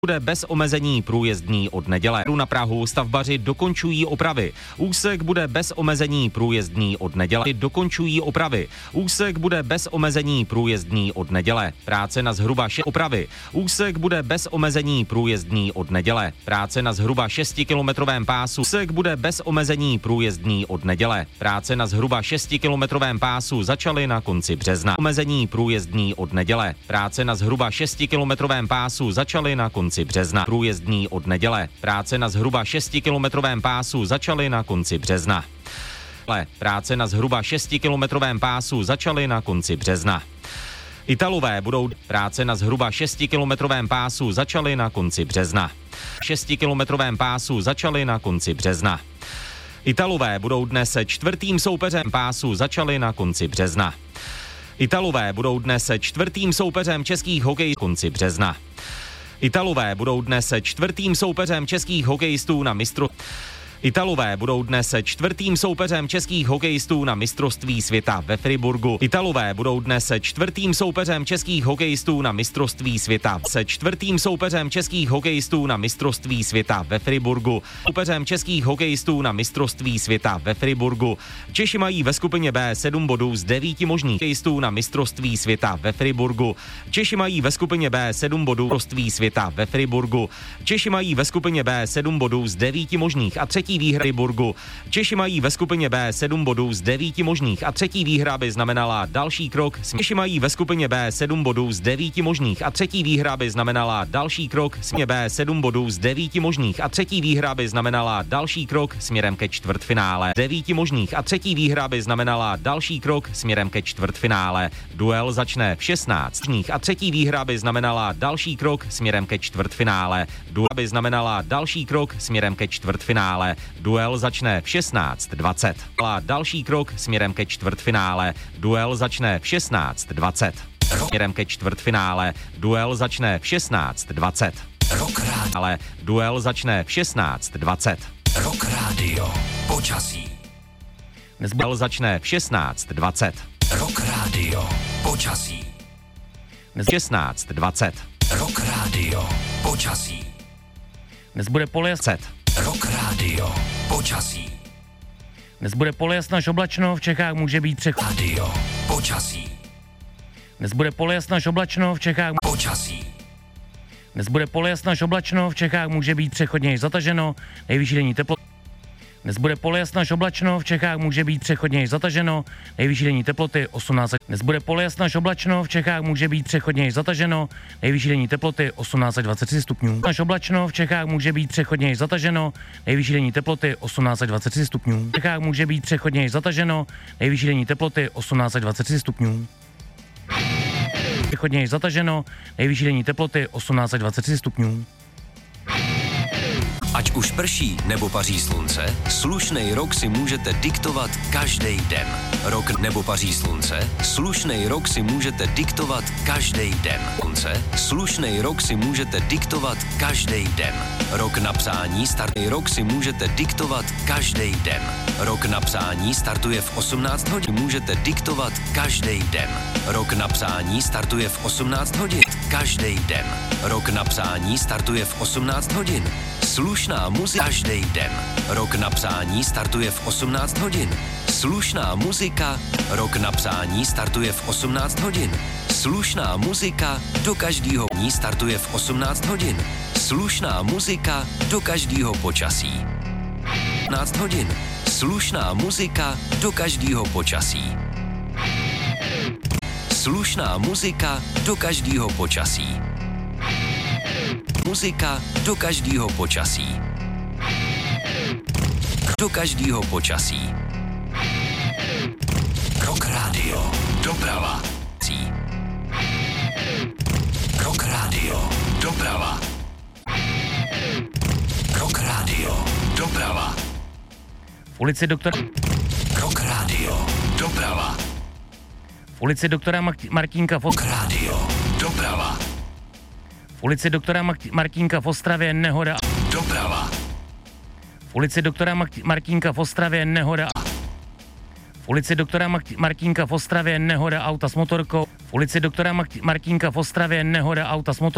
Bude bez omezení průjezdný od neděle. Na Prahu stavbaři dokončují opravy. Úsek bude bez omezení průjezdný od neděle. Dokončují opravy. Úsek bude bez omezení průjezdný od neděle. Práce na zhruba 6 opravy. Úsek bude bez omezení průjezdný od neděle. Práce na zhruba 6-kilometrovém pásu. Úsek bude bez omezení průjezdný od neděle. Práce na zhruba 6-kilometrovém pásu začaly na konci března. Omezení průjezdný od neděle. Práce na zhruba 6-kilometrovém pásu začaly na konci března. Průjezdný od neděle. Práce na zhruba 6-kilometrovém pásu začaly na konci března. Práce na zhruba 6-kilometrovém pásu začaly na konci března. Italové budou práce na zhruba 6-kilometrovém pásu začaly na konci března. 6-kilometrovém pásu začaly na konci března. Italové budou dnes čtvrtým soupeřem pásu začaly na konci března. Italové budou dnes čtvrtým soupeřem českých hokejistů konci března. Italové budou dnes čtvrtým soupeřem českých hokejistů na Italové budou dnes čtvrtým soupeřem českých hokejistů na mistrovství světa ve Friburgu. Italové budou dnes čtvrtým soupeřem českých hokejistů na mistrovství světa. Se čtvrtým soupeřem českých hokejistů na mistrovství světa ve Friburgu. Soupeřem českých hokejistů na mistrovství světa ve Friburgu. Češi mají ve skupině B 7 bodů z 9 možných hokejistů na mistrovství světa ve Friburgu. Češi mají ve skupině B 7 bodů mistrovství světa ve Friburgu. Češi mají ve skupině B 7 bodů z 9 možných a třetí výhra Friburgu. Češi mají ve skupině B 7 bodů z 9 možných a třetí výhra by znamenala další krok. Češi mají ve skupině B 7 bodů z 9 možných a třetí výhra by znamenala další krok. Skupině B 7 bodů z 9 možných a třetí výhra by znamenala další krok směrem ke čtvrtfinále. 9 možných a třetí výhra by znamenala další krok směrem ke čtvrtfinále. Duel začne v 16 a třetí výhra by znamenala další krok směrem ke čtvrtfinále. Duel by znamenala další krok směrem ke čtvrtfinále. Duel začne v 16:20. Další krok směrem ke čtvrtfinále. Duel začne v 16:20. Směrem ke čtvrtfinále. Duel začne v 16:20. Ale duel začne v 16:20. Rock Radio. Počasí. Duel začne v 16:20. Rock Radio. Počasí. 16:20. Rock Radio. Počasí. Dnes bude polojasno. Rock Radio. Počasí. Dnes bude polojasno až oblačno, v Čechách může být přechod. Radio. Počasí. Dnes bude polojasno až oblačno, v Čechách. Počasí. Dnes bude polojasno až oblačno, v Čechách může být přechodně zataženo, nejvyšší denní teploty. Dnes bude polojasno až oblačno, v Čechách může být přechodně zataženo, nejvyšší denní teploty 18. Dnes bude polojasno až oblačno, v Čechách může být přechodně zataženo, nejvyšší denní teploty 18 až 23 stupňů. Až oblačno, v Čechách může být přechodně zataženo, nejvyšší denní teploty 18 až 23 stupňů. V Čechách může být přechodně zataženo, nejvyšší denní teploty 18 až 23 stupňů. Přechodně zataženo, nejvyšší denní teploty 18 až 23 stupňů. Ať už prší nebo paří slunce, slušnej rok si můžete diktovat každý den. Rok nebo paří slunce, slušnej rok si můžete diktovat každý den. Slunce, slušnej rok si můžete diktovat každý den. Rok na psání startuje rok si můžete diktovat každý den. Rok na psání startuje v 18 hodin. Můžete diktovat každý den. Rok na psání startuje v 18 hodin. Každý den. Rok na psání startuje v 18 hodin. Slušná muzika každý den. Rok na psání startuje v 18 hodin. Slušná muzika. Rok na psání startuje v 18 hodin. Slušná muzika do každého dní startuje v 18 hodin. Slušná muzika do každého počasí. 15 hodin. Slušná muzika do každého počasí. Slušná muzika do každého počasí. Muzika do každého počasí. Do každého počasí. Rock Radio. Doprava. Rock Radio. Doprava. Rock Radio. Doprava. V ulici doktora... Rock Radio. Doprava. V ulici doktora Martínka v... Rock Radio. Doprava. V ulici doktora Martínka v Ostravě nehoda. Doprava. V ulici doktora Martínka v Ostravě nehoda. V ulici doktora Martínka v Ostravě nehoda auta s motorkou. V ulici doktora Martínka v Ostravě nehoda auta s motorkou.